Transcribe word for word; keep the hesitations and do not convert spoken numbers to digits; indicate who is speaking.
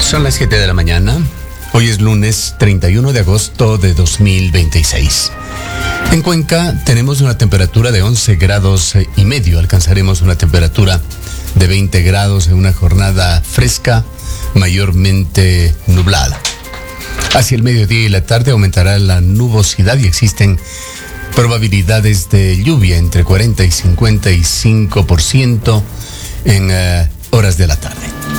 Speaker 1: Son las siete de la mañana. Hoy es lunes treinta y uno de agosto de dos mil veintiséis. En Cuenca tenemos una temperatura de once grados y medio. Alcanzaremos una temperatura de veinte grados en una jornada fresca, mayormente nublada. Hacia el mediodía y la tarde aumentará la nubosidad y existen probabilidades de lluvia entre cuarenta y cincuenta y cinco por ciento en uh, horas de la tarde.